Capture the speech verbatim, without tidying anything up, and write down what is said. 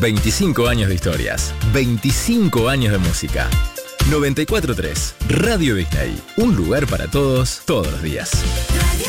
veinticinco años de historias, veinticinco años de música. noventa y cuatro punto tres, Radio Disney, un lugar para todos, todos los días. Radio